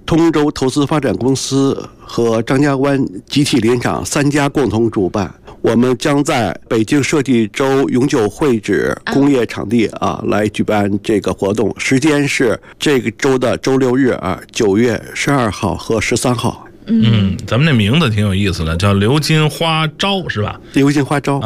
通州投资发展公司和张家湾集体联厂3家共同主办。我们将在北京设计周永久会址工业场地来举办这个活动，时间是这个周的周6日9月12号和13号。 咱们这名字挺有意思的，叫流金花招是吧？ 流金花招